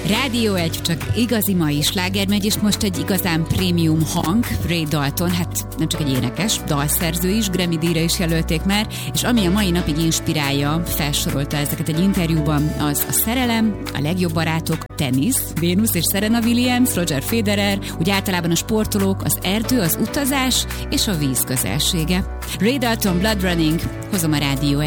Rádió 1, csak igazi mai sláger megy, és most egy igazán prémium hang, Ray Dalton, hát nem csak egy énekes, dalszerző is, Grammy-díjra is jelölték már, és ami a mai napig inspirálja, felsorolta ezeket egy interjúban, az a szerelem, a legjobb barátok, tenisz, Venus és Serena Williams, Roger Federer, úgy általában a sportolók, az erdő, az utazás és a víz közelsége. Ray Dalton, Blood Running, hozom a Rádió